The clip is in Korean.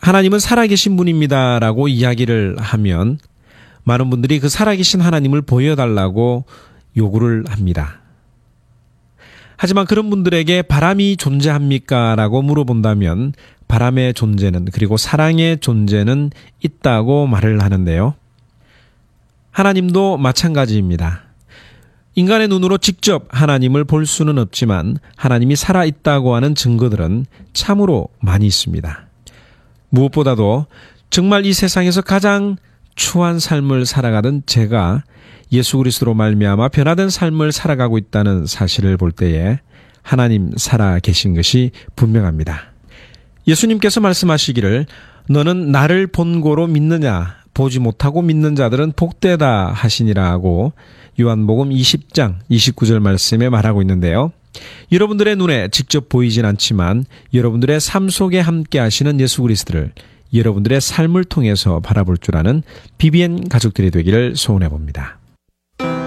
하나님은 살아계신 분입니다라고 이야기를 하면 많은 분들이 그 살아계신 하나님을 보여달라고 요구를 합니다. 하지만 그런 분들에게 바람이 존재합니까? 라고 물어본다면 바람의 존재는, 그리고 사랑의 존재는 있다고 말을 하는데요. 하나님도 마찬가지입니다. 인간의 눈으로 직접 하나님을 볼 수는 없지만 하나님이 살아있다고 하는 증거들은 참으로 많이 있습니다. 무엇보다도 정말 이 세상에서 가장 추한 삶을 살아가던 제가 예수 그리스도로 말미암아 변화된 삶을 살아가고 있다는 사실을 볼 때에 하나님 살아 계신 것이 분명합니다. 예수님께서 말씀하시기를 너는 나를 본고로 믿느냐, 보지 못하고 믿는 자들은 복되다 하시니라고 요한복음 20장 29절 말씀에 말하고 있는데요. 여러분들의 눈에 직접 보이진 않지만 여러분들의 삶 속에 함께 하시는 예수 그리스도를 여러분들의 삶을 통해서 바라볼 줄 아는 BBN 가족들이 되기를 소원해 봅니다.